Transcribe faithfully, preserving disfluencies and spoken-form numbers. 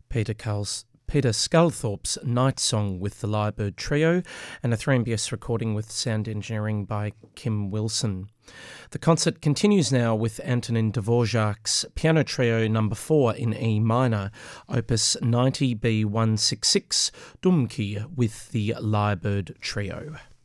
Peter Carl's Peter Sculthorpe's Night Song with the Lyrebird Trio, and a three M B S recording with sound engineering by Kim Wilson. The concert continues now with Antonin Dvorak's Piano Trio number four in E minor, opus ninety B one sixty-six, Dumki with the Lyrebird Trio.